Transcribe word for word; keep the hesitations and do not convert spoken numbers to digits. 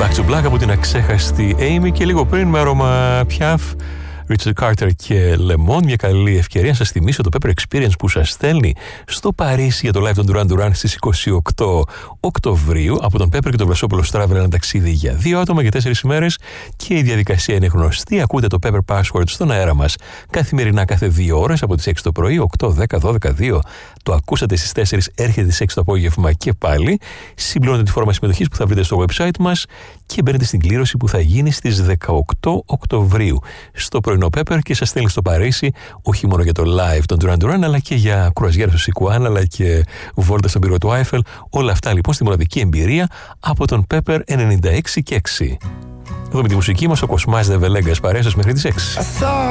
Back to Black από την αξέχαστη Amy και λίγο πριν με άρωμα Piaf, Richard Carter και Lemon. Μια καλή ευκαιρία να σας θυμίσω το Pepper Experience που σας στέλνει στο Παρίσι για το live των Duran Duran στις είκοσι οκτώ Οκτωβρίου. Από τον Pepper και τον Βλασόπουλο Travel ένα ταξίδι για δύο άτομα για τέσσερις ημέρες και η διαδικασία είναι γνωστή. Ακούτε το Pepper Password στον αέρα μας καθημερινά κάθε δύο ώρες από τις έξι το πρωί, οκτώ, δέκα, δώδεκα, δύο. Το ακούσατε στις τέσσερις, έρχεται στις έξι το απόγευμα και πάλι. Συμπληρώνετε τη φόρμα συμμετοχής που θα βρείτε στο website μας και μπαίνετε στην κλήρωση που θα γίνει στις δεκαοκτώ Οκτωβρίου στο πρωινό Pepper και σας στέλνει στο Παρίσι όχι μόνο για το live των Duran Duran αλλά και για κρουαζιέρα στο Σικουάν αλλά και βόλτα στον πύργο του Άιφελ. Όλα αυτά λοιπόν στη μοναδική εμπειρία από τον Pepper ενενήντα έξι και έξι. Εδώ με τη μουσική μας ο Κοσμάς Δεβελέγκας παρέα σας μέχρι τις έξι.